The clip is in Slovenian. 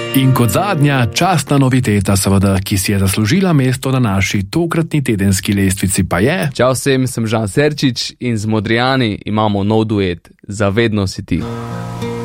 In kot zadnja častna noviteta, seveda, ki si je zaslužila mesto na naši tokratni tedenski lestvici, pa je... Čau vsem, sem Žan Serčič in z Modrijani imamo nov duet Zavedno si ti.